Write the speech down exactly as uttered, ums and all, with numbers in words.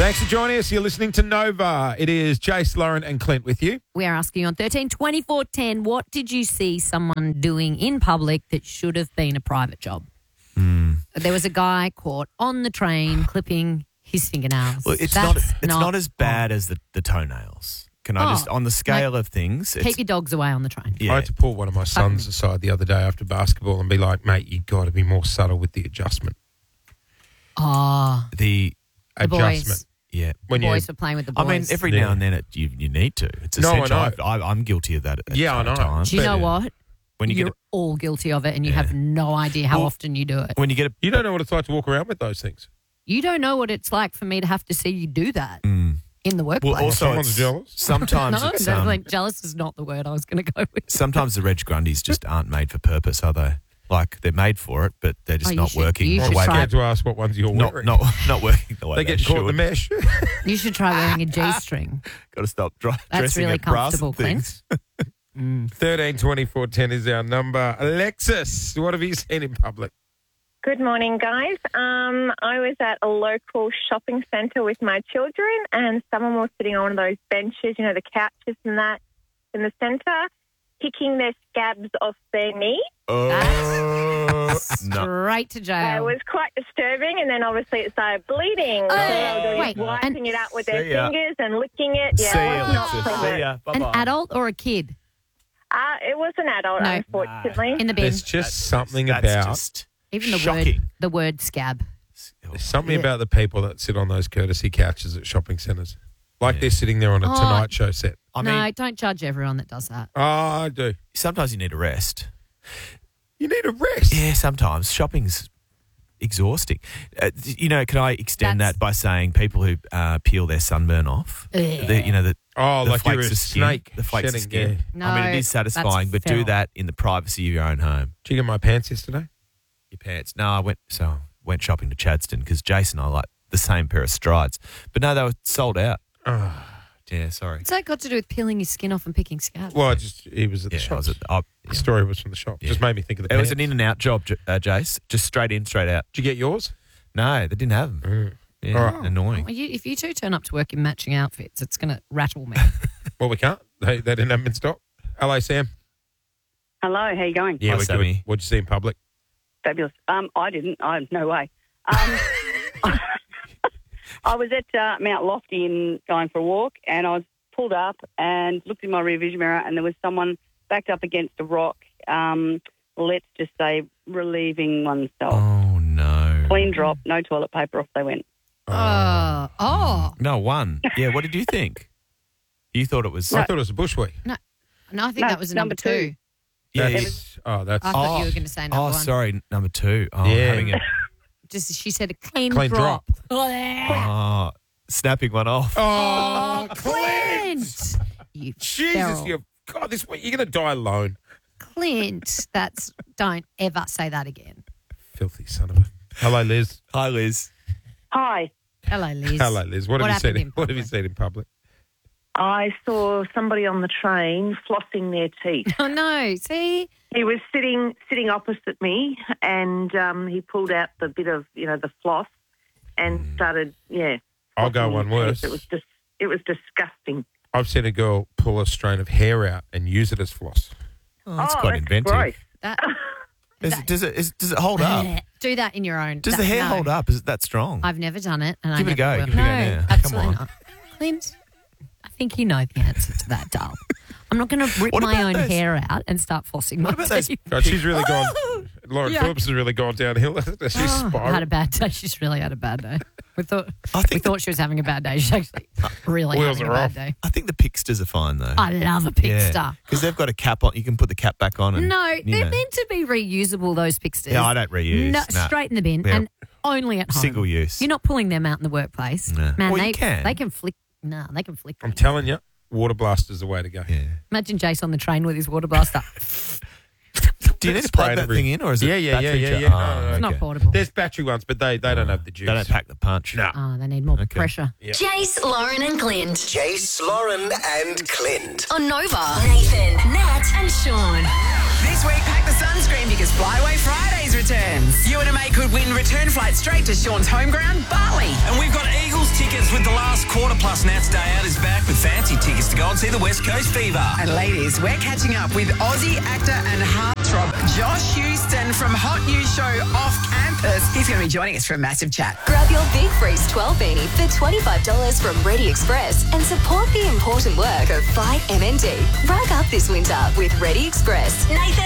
Thanks for joining us. You're listening to Nova. It is Jace, Lauren and Clint with you. We are asking you on thirteen twenty-four ten, what did you see someone doing in public that should have been a private job? Mm. There was a guy caught on the train clipping his fingernails. Well, it's That's not. It's not, not as bad as the, the toenails. Can I Oh, just on the scale no. of things? Keep your dogs away on the train. Yeah. I had to pull one of my sons aside the other day after basketball and be like, mate, you got to be more subtle with the adjustment. Oh, the the adjustment. boys. Yeah. When The you, boys were playing with the I boys. mean, every Yeah. now and then it, you you need to. It's No, I essential. know. I, I, I'm guilty of that. At Yeah, I know. times. Do you know but- what? When you You're get a, all guilty of it and you Yeah. have no idea how Well- often you do it. when you get a you don't know what it's like to walk around with those things. You don't know what it's like for me to have to see you do that mm, in the workplace. well, also Someone's it's, jealous. sometimes no, it's no, um, like, jealous is not the word I was going to go with. sometimes the Reg Grundys just aren't made for purpose, are they? Like they're made for it, but they're just Oh, you not should- working you the should way I'm try- scared to ask what ones you're not, wearing. not not working the way they they, get caught in the should. mesh. You should try wearing a G-string. Got to stop dry, That's dressing really at brass comfortable, and things. Mm. thirteen twenty-four ten is our number. Alexis, what have you seen in public? Good morning, guys. Um, I was at a local shopping centre with my children and someone was sitting on one of those benches, you know, the couches and that in the centre, picking their scabs off their knee. Oh, no. Straight to Uh, jail. it was quite disturbing and then obviously it started bleeding. Oh, so they were wait, wiping and- it out with their See ya. fingers and licking it. Yeah, See it ya, was not Alexis. pleasant. See ya. An Bye-bye. adult or a kid Uh, it was an adult, No. unfortunately. in the bin? There's just something That's about just Even the shocking. word, the word scab. there's something Yeah. about the people that sit on those courtesy couches at shopping centres. Like Yeah. they're sitting there on a Oh. Tonight Show set. I no, mean, don't judge everyone that does that. Oh, I do. sometimes you need a rest. You need a rest. Yeah, sometimes shopping's exhausting. Uh, you know, can I extend That's- that by saying people who uh, peel their sunburn off? Ugh. The, you know, the, Oh, the like you're flakes a of skin, snake the flakes of shedding, skin. yeah. I mean, it No, is satisfying, but that's do feral. that in the privacy of your own home. Did you get my pants yesterday? Your pants. No, I went so went shopping to Chadston because Jason and I like the same pair of strides, but no, they were sold out. Oh. Yeah, sorry. What's that got to do with peeling your skin off and picking scabs? Well, I just he was at the Yeah, I shop. was at, I, The story was from the shop. Yeah. Just made me think of the it was pants. an in and out job, J- uh, Jace. Just straight in, straight out. Did you get yours? No, they didn't have them. Mm. Yeah, All right. annoying. Well, you, if you two turn up to work in matching outfits, it's going to rattle me. Well, we can't. They, they didn't have them in stock. Hello, Sam. Hello, how you going? Yeah, Hi, we're good. Sammy. What'd you see in public? Fabulous. Um, I didn't. I no way. Um, I was at uh, Mount Lofty and going for a walk, and I was pulled up and looked in my rear vision mirror, and there was someone backed up against a rock. Um, let's just say relieving oneself. Oh no. Clean drop, no toilet paper. Off they went. Oh, oh. No, one. Yeah, what did you think? You thought it was. I thought it was a bushweek. No, I think No, that was a number number two. two. Yeah. That's, oh, that's I thought Oh. you were going to say number Oh, one. sorry, number two. Oh, Yeah. having a Just she said a clean, Clean drop. oh, snapping one off. oh, Clint, you Jesus, feral. you God, this week you're going to die alone. Clint, that's don't ever say that again. Filthy son of a. Hello, Liz. Hi, Liz. Hi. Hello, Liz. Hello, Liz. What, What have you happened seen? in What have you public? seen in public? I saw somebody on the train flossing their teeth. Oh no! See, He was sitting sitting opposite me, and um, he pulled out the bit of you know the floss and started yeah. I'll go flossing one his worse. teeth. It was just it was disgusting. I've seen a girl pull a strain of hair out and use it as floss. Oh, that's oh, quite that's inventive. gross. that Is it, does it is, does it hold up? do that in your own. Does that, the hair no. hold up? Is it that strong? I've never done it, and Give I it a never go. will. Give it a no, go now. Come absolutely on. not. Clint, I think you know the answer to that, Dull. I'm not going to rip What my about own those- hair out and start flossing my What about those- teeth. God, she's really gone. Lauren Yeah. Phillips has really gone downhill. she's Oh, I had a spiraled. bad day. She's really had a bad day. We thought I we think the, thought she was having a bad day. She's actually really Wheels having a are bad off. day. I think the Pixters are fine though. I love a Pixter. because they've got a cap on. You can put the cap back on. And, No, you they're know. meant to be reusable, those Pixters. Yeah, I don't reuse. No, Nah. straight in the bin Yeah. and only at home. Single use. You're not pulling them out in the workplace. No. Man, Well, they you can. they can flick. No, they can flick. I'm me. telling you, water blast is the way to go. Yeah. Imagine Jace on the train with his water blaster. Do you need to Spray plug it that every- thing in, or is it? Yeah, yeah, yeah, battery yeah, cha- yeah. Oh, No, no, no. It's not okay. portable. There's battery ones, but they, they don't have the juice. They don't pack the punch. No. Oh, they need more Okay. pressure. Jace, Lauren and Clint. Jace, Lauren, and Clint. On Nova. Nathan, Nat and Sean. This week, pack the sunscreen because Flyaway Fridays returns. You and a mate could win return flights straight to Sean's home ground, Bali. And we've got Eagles tickets with the Quarter Plus Nats Day Out is back with fancy tickets to go and see the West Coast Fever. And ladies, we're catching up with Aussie actor and heartthrob Josh Houston from Hot News Show Off Campus. He's going to be joining us for a massive chat. Grab your Big Freeze twelve beanie for twenty-five dollars from Ready Express and support the important work of Fight M N D. Rug up this winter with Ready Express. Nathan.